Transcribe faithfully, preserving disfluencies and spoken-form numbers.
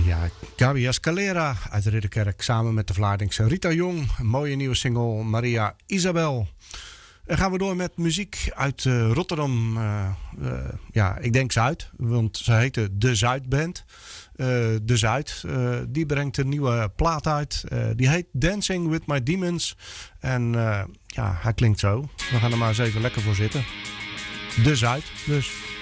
Ja, Gabi Escalera uit Ridderkerk samen met de Vlaardingse Rita Jong. Een mooie nieuwe single Maria Isabel. En gaan we door met muziek uit uh, Rotterdam. Uh, uh, ja, ik denk Zuid, want ze heette De Zuidband. Uh, de Zuid, uh, die brengt een nieuwe plaat uit. Uh, die heet Dancing With My Demons. En uh, ja, hij klinkt zo. We gaan er maar eens even lekker voor zitten. De Zuid, dus...